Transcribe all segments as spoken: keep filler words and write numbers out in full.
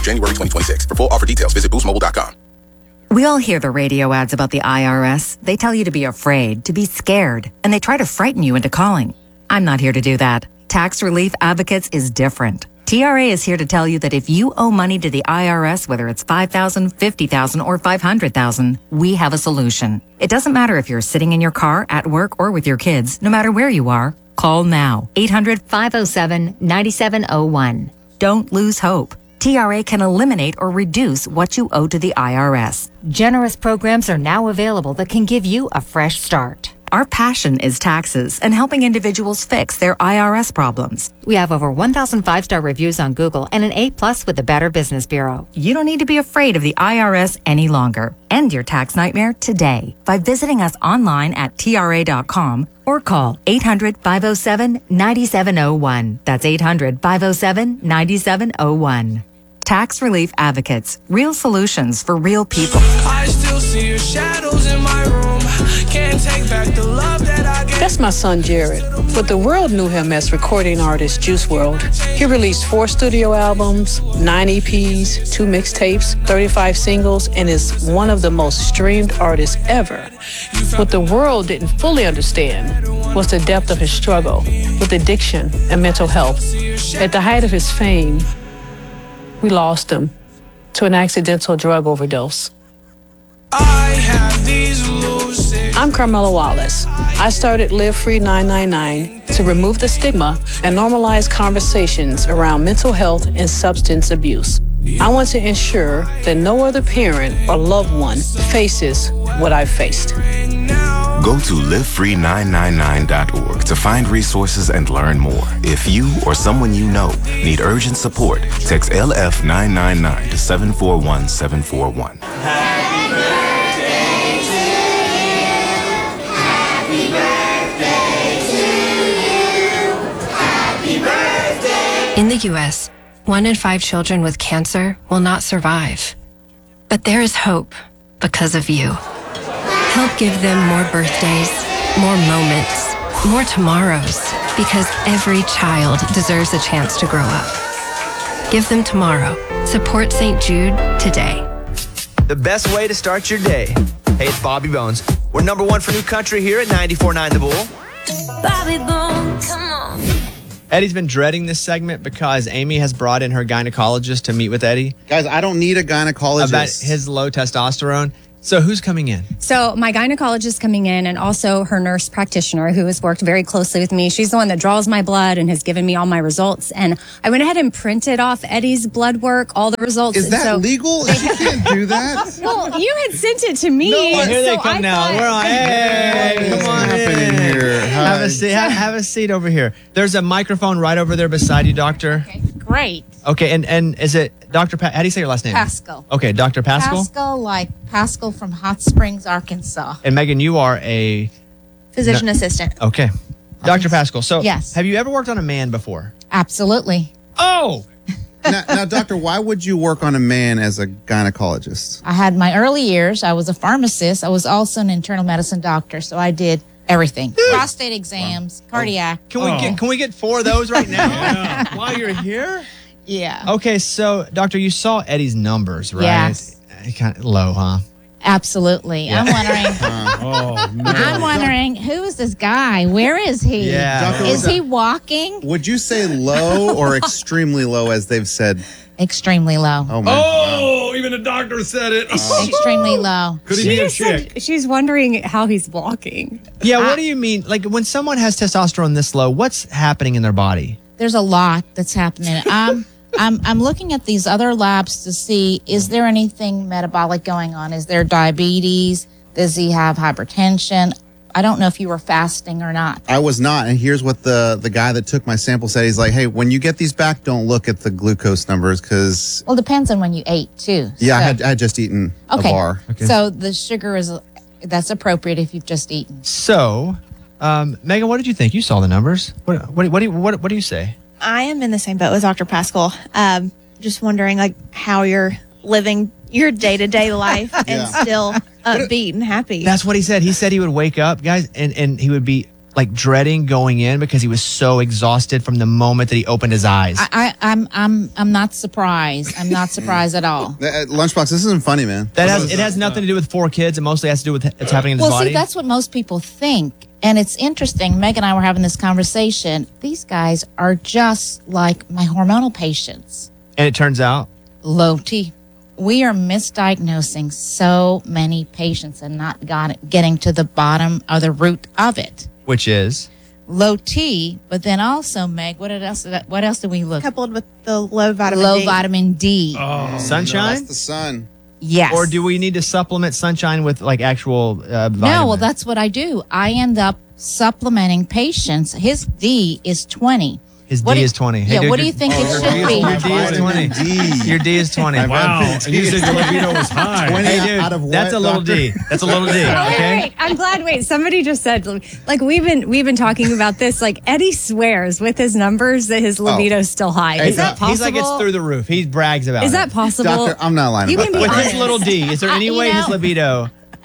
January twenty twenty-six. For full offer details, visit boost mobile dot com. We all hear the radio ads about the I R S. They tell you to be afraid, to be scared, and they try to frighten you into calling. I'm not here to do that. Tax Relief Advocates is different. T R A is here to tell you that if you owe money to the I R S, whether it's five thousand dollars, fifty thousand dollars, or five hundred thousand dollars, we have a solution. It doesn't matter if you're sitting in your car, at work, or with your kids. No matter where you are, call now. eight hundred, five oh seven, nine seven oh one. Don't lose hope. T R A can eliminate or reduce what you owe to the I R S. Generous programs are now available that can give you a fresh start. Our passion is taxes and helping individuals fix their I R S problems. We have over one thousand five-star reviews on Google and an A plus with the Better Business Bureau. You don't need to be afraid of the I R S any longer. End your tax nightmare today by visiting us online at T R A dot com or call eight hundred, five oh seven, nine seven oh one. That's eight hundred, five oh seven, nine seven oh one. Tax Relief Advocates. Real solutions for real people. I still see your shadows in my room. Can't take back the love that I gave. That's my son Jared, but the world knew him as recording artist Juice world. He released four studio albums, nine E Ps, two mixtapes, thirty-five singles, and is one of the most streamed artists ever. What the world didn't fully understand was the depth of his struggle with addiction and mental health. At the height of his fame, we lost him to an accidental drug overdose. I have these lucid. I'm Carmela Wallace. I started Live Free nine nine nine to remove the stigma and normalize conversations around mental health and substance abuse. I want to ensure that no other parent or loved one faces what I've faced. Go to live free nine nine nine dot org to find resources and learn more. If you or someone you know need urgent support, text L F nine nine nine to seven four one seven four one. Happy birthday to you. Happy birthday to you. Happy birthday. In the U S, one in five children with cancer will not survive. But there is hope because of you. Help give them more birthdays, more moments, more tomorrows, because every child deserves a chance to grow up. Give them tomorrow. Support Saint Jude today. The best way to start your day. Hey, it's Bobby Bones. We're number one for new country here at ninety-four point nine The Bull. Bobby Bones, come on. Eddie's been dreading this segment because Amy has brought in her gynecologist to meet with Eddie. Guys, I don't need a gynecologist. About his low testosterone. So who's coming in? So my gynecologist coming in, and also her nurse practitioner who has worked very closely with me. She's the one that draws my blood and has given me all my results. And I went ahead and printed off Eddie's blood work, all the results. Is that so legal? You can't do that. Well, you had sent it to me. No, here so they come I now. thought- We're on. Hey, What is come on happening in. here? Have Hi. a seat. Have, have a seat over here. There's a microphone right over there beside you, doctor. Okay, great. Okay, and and is it Doctor Pa- How do you say your last name? Pascal. Okay, Doctor Pascal. Pascal, like Pascal from Hot Springs, Arkansas. And Megan, you are a Physician No- assistant. okay, Doctor Pascal. So, Yes. have you ever worked on a man before? Absolutely. Oh, now, now, doctor, why would you work on a man as a gynecologist? I had my early years. I was a pharmacist. I was also an internal medicine doctor, so I did everything. Prostate exams, cardiac. Can we get can we get four of those right now while you're here? Yeah. Okay, so doctor, you saw Eddie's numbers, right? Yes. Kind of low, huh? Absolutely. Yeah. I'm wondering. oh, I'm wondering who is this guy? Where is he? Yeah. Doctor, Is was he walking? Would you say low or extremely low, as they've said? Extremely low. Oh, man. Oh, even the doctor said it. Extremely low. Could he She be a just said chick? she's wondering how he's walking. Yeah. What do you mean? Like when someone has testosterone this low, what's happening in their body? There's a lot that's happening. Um, I'm I'm looking at these other labs to see, is there anything metabolic going on? Is there diabetes? Does he have hypertension? I don't know if you were fasting or not. I was not, and here's what the the guy that took my sample said. He's like, "Hey, when you get these back, don't look at the glucose numbers because Well, depends on when you ate too. yeah, I So- had I had just eaten okay. a bar." So the sugar is that's appropriate if you've just eaten. So, um, Megan, what did you think? You saw the numbers. What what what do you what, what do you say? I am in the same boat with Doctor Pascal. Um, just wondering, like, how you're living your day to day life and Yeah. still upbeat and happy. That's what he said. He said he would wake up, guys, and, and he would be like dreading going in because he was so exhausted from the moment that he opened his eyes. I, I, I'm I'm I'm not surprised. I'm not surprised at all. Uh, Lunchbox, this isn't funny, man. that has it has nothing to do with four kids. It mostly has to do with what's happening in his Well, body. see, that's what most people think. And it's interesting. Meg and I were having this conversation. These guys are just like my hormonal patients. and it turns out Low T. We are misdiagnosing so many patients and not got getting to the bottom or the root of it. which is Low T, but then also, Meg, what else? What else do we look? Coupled with the low vitamin Low D. vitamin D. sunshine. That's the sun. Yes. Or do we need to supplement sunshine with like actual uh, vitamin? No, well, that's what I do. I end up supplementing patients. His D is twenty. His What D do- is twenty. yeah, what do you think it your should D is- be? Your D is twenty. D. Your D is twenty. Wow. And you said your libido was high. twenty Hey, dude, out of what, that's a little doctor? D. That's a little D. Wait, Okay. wait, I'm glad. Wait, somebody just said, like we've been we've been talking about this. Like Eddie swears with his numbers that his libido's still high. Hey, Is that possible? He's like it's through the roof. He brags about Is it. that possible? Doctor, I'm not lying You about can that. be With honest. his little D, is there I- any you way his know- libido?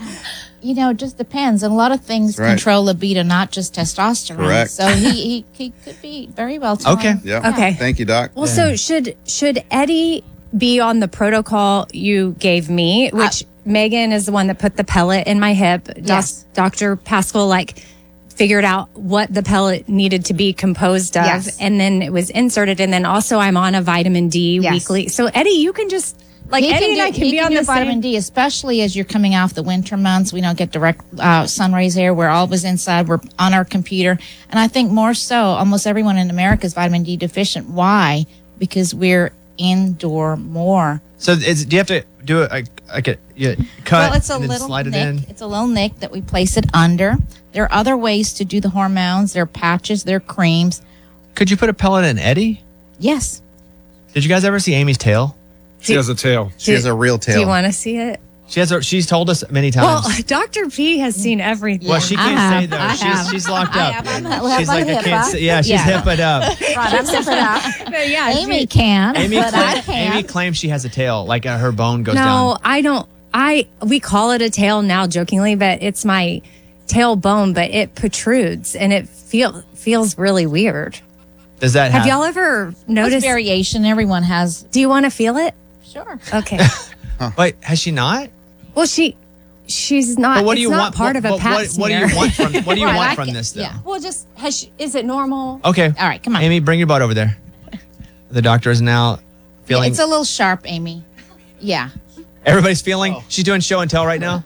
You know, it just depends. And a lot of things Right. control libido, not just testosterone. Correct. So he, he, he could be very well toned. Okay. Yeah. Okay. Thank you, Doc. Well, so should should Eddie be on the protocol you gave me, which Megan is the one that put the pellet in my hip. Doc- Yes. Doctor Pascal like figured out what the pellet needed to be composed of, Yes. and then it was inserted. And then also I'm on a vitamin D Yes. weekly. So Eddie, you can just like He Eddie can and do, I can he be can on do the vitamin same. D, especially as you're coming off the winter months. We don't get direct uh, sun rays here. We're always inside. We're on our computer. And I think more so, almost everyone in America is vitamin D deficient. Why? Because we're indoor more. So is, do you have to do it like, like a you cut Well, it's a and then little slide it nick. in? It's a little nick that we place it under. There are other ways to do the hormones. There are patches. There are creams. Could you put a pellet in Eddie? Yes. Did you guys ever see Amy's tail? She has a tail. She has a real tail. Do you want to see it? She has. A, she's told us many Well, times. Doctor P has seen everything. Well, she I can't have. say though. I She's have. she's locked I up. have. I'm- I'm She's like I HIPAA. can't say. Yeah, she's Yeah. hippaed up. Right, I'm zipping up. But yeah, Amy she- can, Amy, but I claim, can't. Amy claims she has a tail, like uh, her bone goes no, down. I don't. I we call it a tail now jokingly, but it's my tailbone, but it protrudes and it feel feels really weird. Does that Have happen? y'all ever There's noticed? variation. Everyone has. Do you want to feel it? Sure. Okay. Wait, has she not? Well, she she's not. But what do it's you not want? part what, of a what, pap what, what do smear. you want from? What do you Right, want I from can- this? Though? yeah. Well, just has she, is it normal? Okay. All right, come on. Amy, bring your butt over there. The doctor is now feeling. It's a little sharp, Amy. Yeah. Everybody's feeling. She's doing show and tell right now.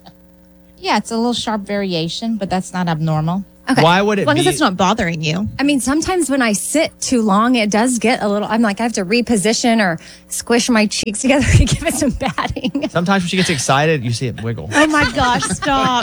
Yeah, it's a little sharp variation, but that's not abnormal. Okay. Why would it As long be? as it's not bothering you. I mean, sometimes when I sit too long, it does get a little. I'm like, I have to reposition or squish my cheeks together to give it some batting. Sometimes when she gets excited, you see it wiggle. Oh my gosh, stop.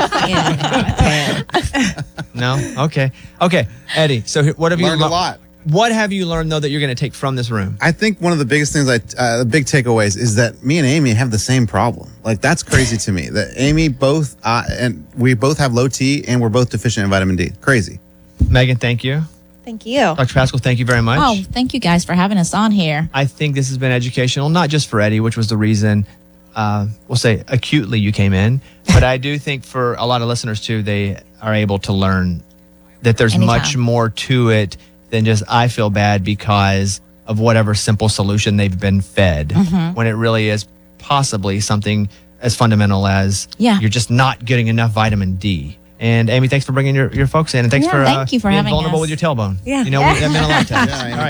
No. Okay. Okay. Eddie. So here- what have you Learned a lear- lot. What have you learned though that you're going to take from this room? I think one of the biggest things, I uh, the big takeaways, is that me and Amy have the same problem. Like that's crazy to me. That Amy both uh, and we both have low T, and we're both deficient in vitamin D. Crazy. Megan, thank you. Thank you. Doctor Pascal, thank you very much. Oh, thank you guys for having us on here. I think this has been educational, not just for Eddie, which was the reason, uh, we'll say acutely you came in, but I do think for a lot of listeners too, they are able to learn that there's Anytime. much more to it than just I feel bad because of whatever simple solution they've been fed, Mhm. when it really is possibly something as fundamental as Yeah. you're just not getting enough vitamin D. And Amy, thanks for bringing your, your folks in, and thanks Yeah, for, thank you for being having vulnerable us. with your tailbone. Yeah. You know, that meant a lot to us. Yeah, All right.